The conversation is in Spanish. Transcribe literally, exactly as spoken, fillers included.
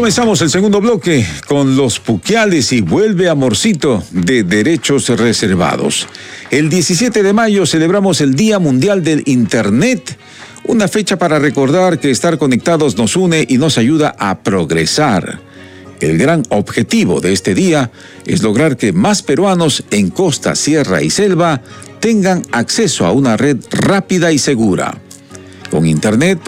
Comenzamos el segundo bloque con los Puquiales y Vuelve Amorcito de Derechos Reservados. El diecisiete de mayo celebramos el Día Mundial del Internet, una fecha para recordar que estar conectados nos une y nos ayuda a progresar. El gran objetivo de este día es lograr que más peruanos en costa, sierra y selva tengan acceso a una red rápida y segura. Con Internet